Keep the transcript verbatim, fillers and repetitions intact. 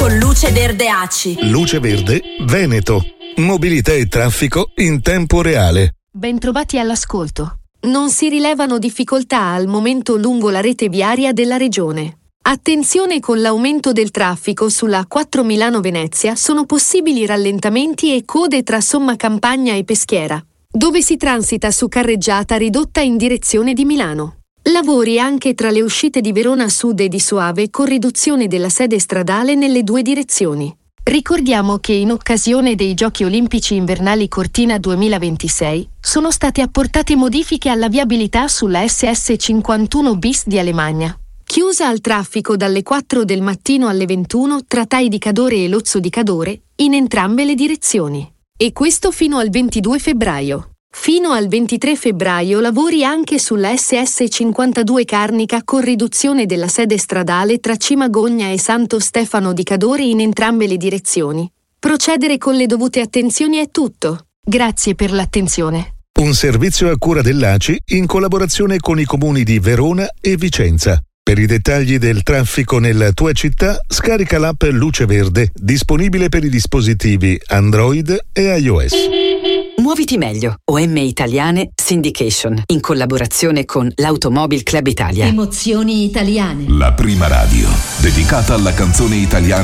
con Luce Verde A C I. Luce Verde Veneto. Mobilità e traffico in tempo reale. Bentrovati all'ascolto. Non si rilevano difficoltà al momento lungo la rete viaria della regione. Attenzione, con l'aumento del traffico sulla A quattro Milano-Venezia sono possibili rallentamenti e code tra Somma Campagna e Peschiera, dove si transita su carreggiata ridotta in direzione di Milano. Lavori anche tra le uscite di Verona Sud e di Soave, con riduzione della sede stradale nelle due direzioni. Ricordiamo che in occasione dei Giochi Olimpici Invernali Cortina duemilaventisei sono state apportate modifiche alla viabilità sulla S S cinquantuno bis di Alemagna, chiusa al traffico dalle quattro del mattino alle ventuno tra Tai di Cadore e Lozzo di Cadore, in entrambe le direzioni. E questo fino al ventidue febbraio. Fino al ventitré febbraio lavori anche sulla S S cinquantadue Carnica, con riduzione della sede stradale tra Cimagogna e Santo Stefano di Cadore in entrambe le direzioni. Procedere con le dovute attenzioni è tutto. Grazie per l'attenzione. Un servizio a cura dell'A C I in collaborazione con i comuni di Verona e Vicenza. Per i dettagli del traffico nella tua città, scarica l'app Luce Verde, disponibile per i dispositivi Android e iOS. Muoviti meglio. O M Italiane Syndication, in collaborazione con l'Automobile Club Italia. Emozioni italiane. La prima radio dedicata alla canzone italiana